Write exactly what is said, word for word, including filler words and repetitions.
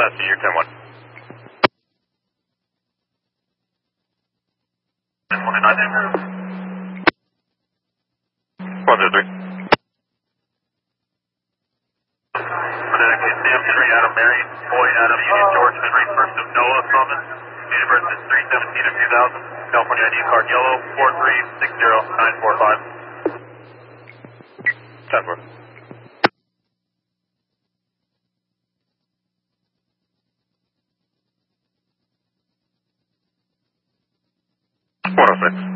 Last to your ten one. one nine there. one zero three. Sam Henry, Adam Mary, Boy Adam, Union George Henry, first of Noah, Summons. Date of birth is three seventeen of two thousand. California I D card yellow, four three six zero nine four five. ten four. one oh six.